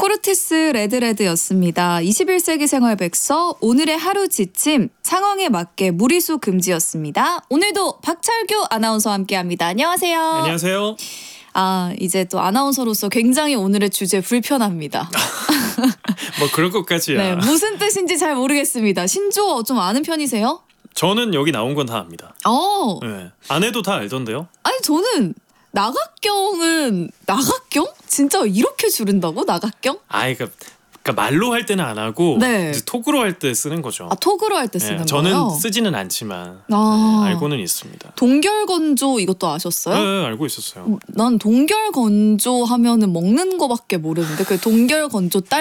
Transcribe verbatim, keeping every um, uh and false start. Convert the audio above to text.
코르티스 레드레드였습니다. 이십일 세기 생활 백서 오늘의 하루 지침 상황에 맞게 무리수 금지였습니다. 오늘도 박철규 아나운서와 함께합니다. 안녕하세요. 안녕하세요. 아 이제 또 아나운서로서 굉장히 오늘의 주제 불편합니다. 뭐 그럴 것까지야. 네, 무슨 뜻인지 잘 모르겠습니다. 신조어 좀 아는 편이세요? 저는 여기 나온 건 다 압니다. 어. 네. 아내도 다 알던데요? 아니 저는 나각경은 나각경? 진짜 이렇게 줄인다고? 나각경? 아, 그러니까, 그러니까 말로 할 때는 안 하고 네. 이제 톡으로 할 때 쓰는 거죠. 아 톡으로 할 때 쓰는 네, 거예요? 저는 쓰지는 않지만 아. 네, 알고는 있습니다. 동결건조 이것도 아셨어요? 네, 알고 있었어요. 난 동결건조 하면은 먹는 거밖에 모르는데 그 동결건조 딸